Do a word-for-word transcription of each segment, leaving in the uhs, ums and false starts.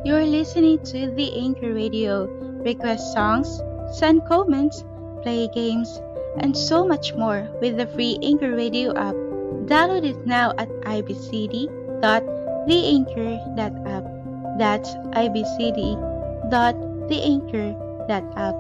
You're listening to the Anchor Radio. Request songs, send comments, play games, and so much more with the free Anchor Radio app. Download it now at i b c d dot the anchor dot app. That's i b c d dot the anchor dot app.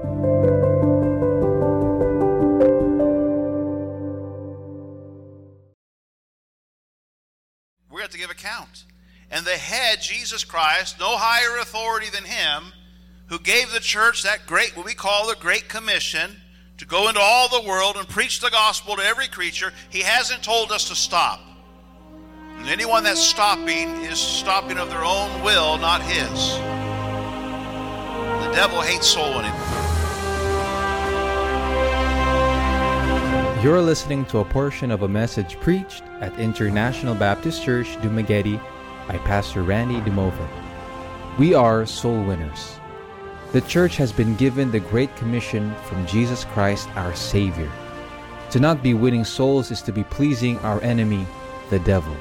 We're going to give account. And the head, Jesus Christ, no higher authority than him, who gave the church that great, what we call the Great Commission, to go into all the world and preach the gospel to every creature. He hasn't told us to stop. And anyone that's stopping is stopping of their own will, not his. The devil hates soul winning. You're listening to a portion of a message preached at International Baptist Church, Dumaguete, by Pastor Randy Dumovan. We are soul winners. The church has been given the Great Commission from Jesus Christ, our Savior. To not be winning souls is to be pleasing our enemy, the devil.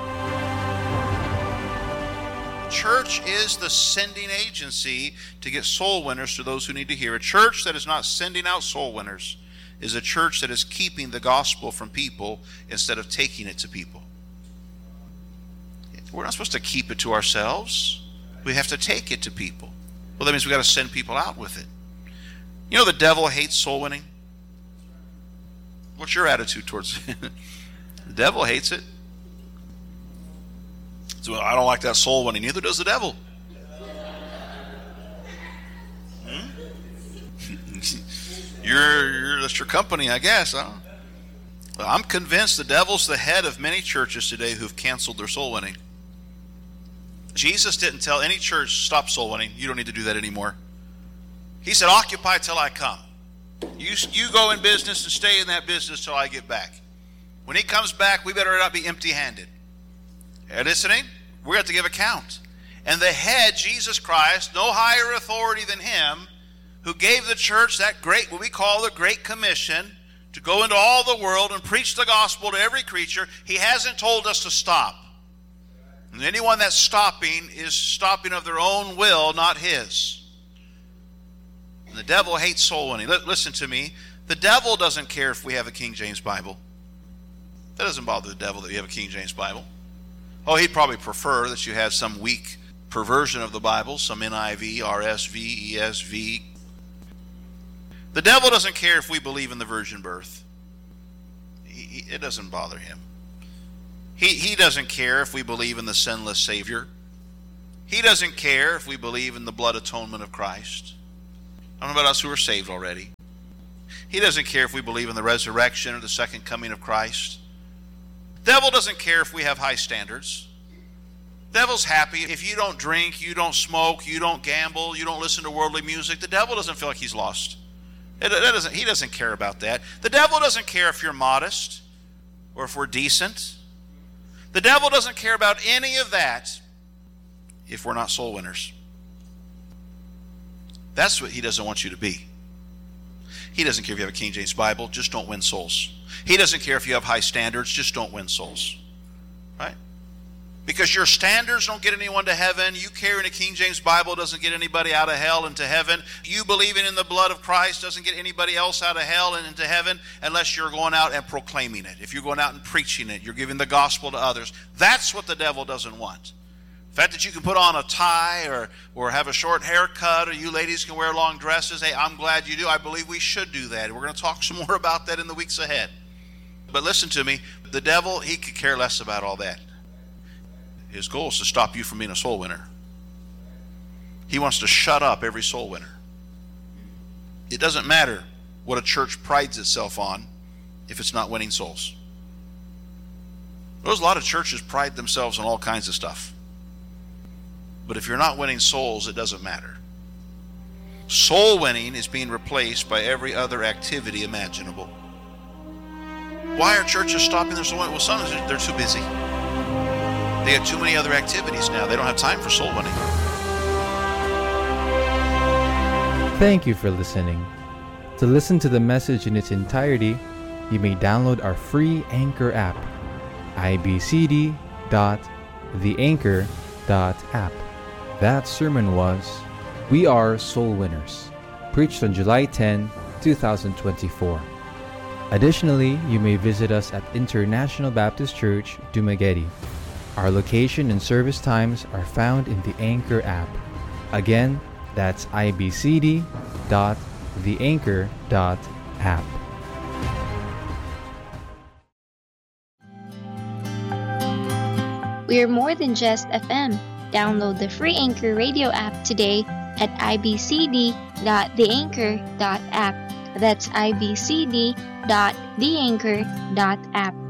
Church is the sending agency to get soul winners to those who need to hear. A church that is not sending out soul winners is a church that is keeping the gospel from people instead of taking it to people. We're not supposed to keep it to ourselves. We have to take it to people. Well, that means we've got to send people out with it. You know the devil hates soul winning? What's your attitude towards it? The devil hates it. So, well, I don't like that soul winning. Neither does the devil. Hmm? you're, you're, that's your company, I guess. Huh? Well, I'm convinced the devil's the head of many churches today who've canceled their soul winning. Jesus didn't tell any church, stop soul winning. You don't need to do that anymore. He said, occupy till I come. You, you go in business and stay in that business till I get back. When he comes back, we better not be empty-handed. Are you listening? We're going to have to give account. And the head, Jesus Christ, no higher authority than him, who gave the church that great, what we call the Great Commission, to go into all the world and preach the gospel to every creature. He hasn't told us to stop. And anyone that's stopping is stopping of their own will, not his. And the devil hates soul winning. Listen to me. The devil doesn't care if we have a King James Bible. That doesn't bother the devil that you have a King James Bible. Oh, he'd probably prefer that you have some weak perversion of the Bible, some N I V, R S V, E S V. The devil doesn't care if we believe in the virgin birth. He, he, it doesn't bother him. He, he doesn't care if we believe in the sinless Savior. He doesn't care if we believe in the blood atonement of Christ. I don't know about us who are saved already. He doesn't care if we believe in the resurrection or the second coming of Christ. The devil doesn't care if we have high standards. The devil's happy if you don't drink, you don't smoke, you don't gamble, you don't listen to worldly music. The devil doesn't feel like he's lost. It, it doesn't, he doesn't care about that. The devil doesn't care if you're modest or if we're decent. The devil doesn't care about any of that if we're not soul winners. That's what he doesn't want you to be. He doesn't care if you have a King James Bible, just don't win souls. He doesn't care if you have high standards, just don't win souls. Right? Because your standards don't get anyone to heaven. You carrying a King James Bible doesn't get anybody out of hell into heaven. You believing in the blood of Christ doesn't get anybody else out of hell and into heaven unless you're going out and proclaiming it. If you're going out and preaching it, you're giving the gospel to others. That's what the devil doesn't want. The fact that you can put on a tie or, or have a short haircut, or you ladies can wear long dresses, hey, I'm glad you do. I believe we should do that. We're going to talk some more about that in the weeks ahead. But listen to me, the devil, he could care less about all that. His goal is to stop you from being a soul winner. He wants to shut up every soul winner. It doesn't matter what a church prides itself on if it's not winning souls. There's a lot of churches pride themselves on all kinds of stuff. But if you're not winning souls, it doesn't matter. Soul winning is being replaced by every other activity imaginable. Why are churches stopping their soul winning? Well, some they're too busy. They have too many other activities now. They don't have time for soul winning. Thank you for listening. To listen to the message in its entirety, you may download our free Anchor app, i b c d dot the anchor dot app. That sermon was We Are Soul Winners, preached on July tenth, twenty twenty-four. Additionally, you may visit us at International Baptist Church, Dumaguete. Our location and service times are found in the Anchor app. Again, that's i b c d dot the anchor dot app. We are more than just F M. Download the free Anchor Radio app today at i b c d dot the anchor dot app. That's i b c d dot the anchor dot app.